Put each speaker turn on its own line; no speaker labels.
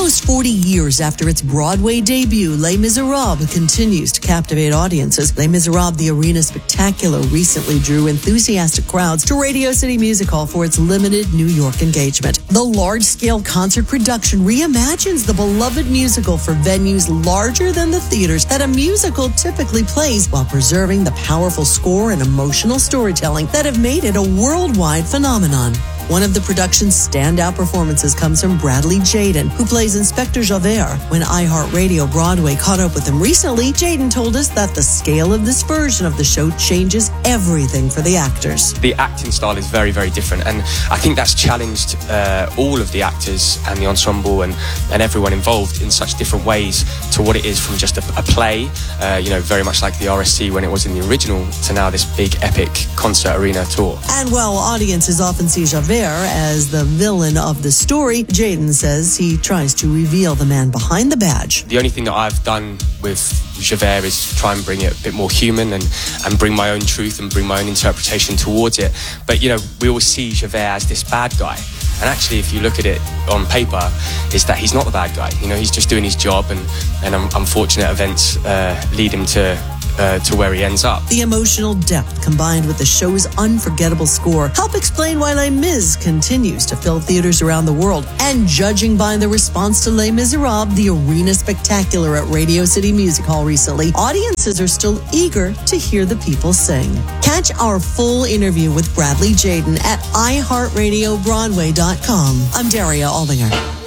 Almost 40 years after its Broadway debut, Les Miserables continues to captivate audiences. Les Miserables, the Arena Spectacular, recently drew enthusiastic crowds to Radio City Music Hall for its limited New York engagement. The large-scale concert production reimagines the beloved musical for venues larger than the theaters that a musical typically plays, while preserving the powerful score and emotional storytelling that have made it a worldwide phenomenon. One of the production's standout performances comes from Bradley Jaden, who plays Inspector Javert. When iHeartRadio Broadway caught up with him recently, Jaden told us that the scale of this version of the show changes everything for the actors.
The acting style is very, very different, and I think that's challenged all of the actors and the ensemble and everyone involved in such different ways to what it is from just a play, very much like the RSC when it was in the original, to now this big epic concert arena tour.
And while audiences often see Javert as the villain of the story, Jaden says he tries to reveal the man behind the badge.
The only thing that I've done with Javert is try and bring it a bit more human and bring my own truth and bring my own interpretation towards it. But, we always see Javert as this bad guy. And actually, if you look at it on paper, is that he's not the bad guy. He's just doing his job, and unfortunate events lead him to where he ends up.
The emotional depth combined with the show's unforgettable score help explain why Les Mis continues to fill theaters around the world. And judging by the response to Les Miserables, the Arena Spectacular at Radio City Music Hall recently, audiences are still eager to hear the people sing. Catch our full interview with Bradley Jaden at iHeartRadioBroadway.com. I'm Daria Aldinger.